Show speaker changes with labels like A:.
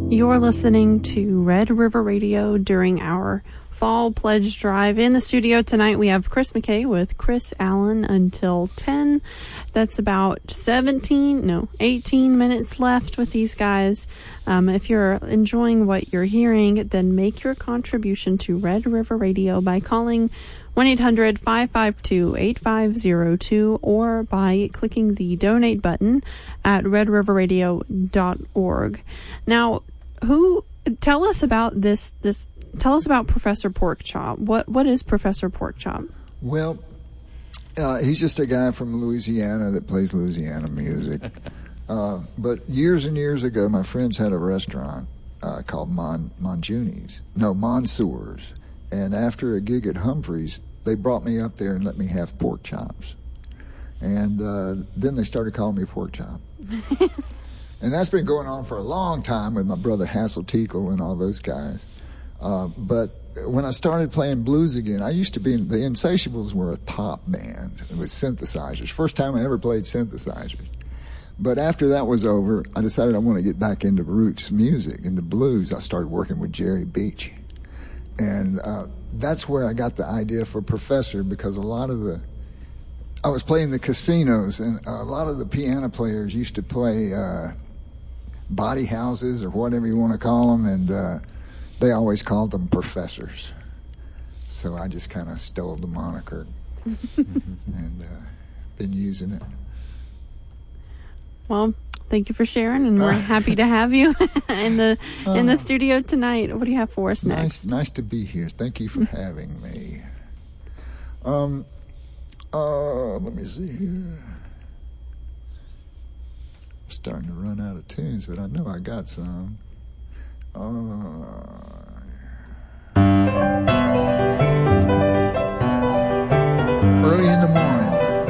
A: You're listening to Red River Radio during our Fall Pledge Drive. In the studio tonight, we have Chris McKay with Chris Allen until 10. That's about 18 minutes left with these guys. If you're enjoying what you're hearing, then make your contribution to Red River Radio by calling 1-800-552-8502 or by clicking the donate button at redriverradio.org. Now, tell us about this. Tell us about Professor Porkchop. What is Professor Porkchop?
B: Well, he's just a guy from Louisiana that plays Louisiana music. But years and years ago, my friends had a restaurant called Mansours. And after a gig at Humphreys, they brought me up there and let me have pork chops. And then they started calling me Pork Chop. And that's been going on for a long time with my brother Hassel Tickle and all those guys. But when I started playing blues again, I used to be the Insatiables were a pop band with synthesizers. First time I ever played synthesizers. But after that was over, I decided I want to get back into roots music, into blues. I started working with Jerry Beach. And that's where I got the idea for Professor, because I was playing the casinos, and a lot of the piano players used to play body houses or whatever you want to call them, and they always called them professors. So I just kind of stole the moniker and been using it.
A: Well, thank you for sharing, and we're happy to have you in the studio tonight. What do you have for us next?
B: Nice to be here. Thank you for having me. Let me see here. I'm starting to run out of tunes, but I know I got some.